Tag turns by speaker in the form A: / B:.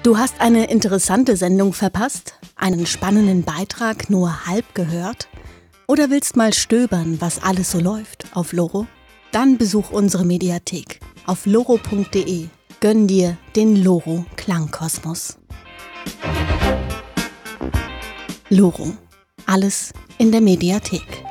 A: Du hast eine interessante Sendung verpasst? Einen spannenden Beitrag nur halb gehört? Oder willst mal stöbern, was alles so läuft auf Loro? Dann besuch unsere Mediathek auf loro.de. Gönn dir den Loro Klangkosmos. Loro. Alles in der Mediathek.